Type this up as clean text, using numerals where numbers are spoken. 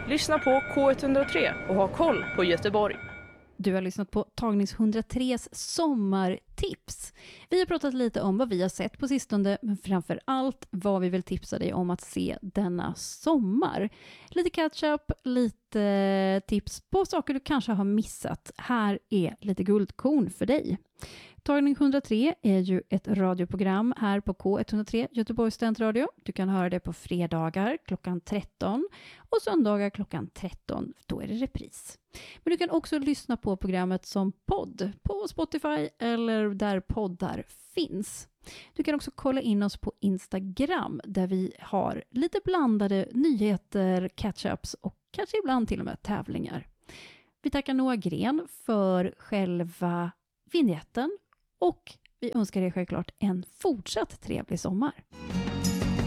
Lyssna på K103 och ha koll på Göteborg. Du har lyssnat på Tagnings 103s sommartips. Vi har pratat lite om vad vi har sett på sistone, men framför allt vad vi vill tipsa dig om att se denna sommar. Lite catch-up, lite tips på saker du kanske har missat. Här är lite guldkorn för dig. Tagning 103 är ju ett radioprogram här på K103 Göteborgs studentradio. Du kan höra det på fredagar klockan 13 och söndagar klockan 13. Då är det repris. Men du kan också lyssna på programmet som podd på Spotify eller där poddar finns. Du kan också kolla in oss på Instagram där vi har lite blandade nyheter, catch-ups och kanske ibland till och med tävlingar. Vi tackar Noah Gren för själva vignetten och vi önskar er självklart en fortsatt trevlig sommar.